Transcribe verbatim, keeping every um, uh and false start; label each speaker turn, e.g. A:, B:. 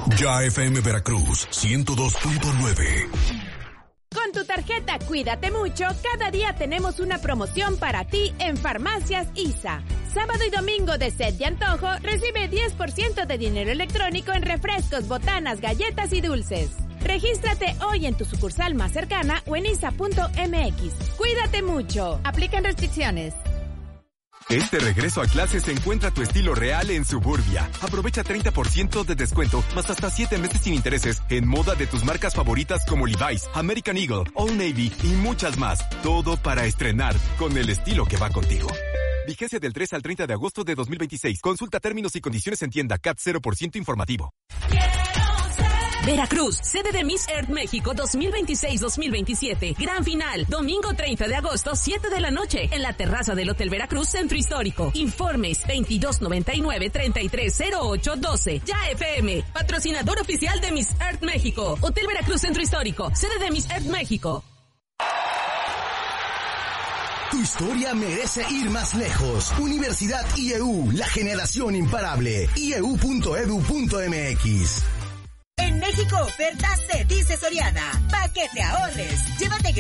A: Ya F M Veracruz, ciento dos punto nueve.
B: Con tu tarjeta Cuídate Mucho, cada día tenemos una promoción para ti en Farmacias I S A. Sábado y domingo de sed y antojo, recibe diez por ciento de dinero electrónico en refrescos, botanas, galletas y dulces. Regístrate hoy en tu sucursal más cercana o en I S A punto M X. Cuídate mucho. Aplican restricciones.
C: Este regreso a clases encuentra tu estilo real en Suburbia. Aprovecha treinta por ciento de descuento, más hasta siete meses sin intereses, en moda de tus marcas favoritas como Levi's, American Eagle, Old Navy y muchas más. Todo para estrenar con el estilo que va contigo. Vigencia del tres al treinta de agosto de dos mil veintiséis. Consulta términos y condiciones en tienda. C A T cero por ciento informativo.
D: Veracruz, sede de Miss Earth México dos mil veintiséis dos mil veintisiete. Gran final, domingo treinta de agosto, siete de la noche, en la terraza del Hotel Veracruz Centro Histórico. Informes veintidós noventa y nueve treinta y tres cero ocho doce. Ya F M, patrocinador oficial de Miss Earth México. Hotel Veracruz Centro Histórico, sede de Miss Earth México.
E: Tu historia merece ir más lejos. Universidad I E U, la generación imparable. I E U punto E D U punto M X.
F: En México, ofertas te dice Soriana. Pa' que te ahorres. Llévate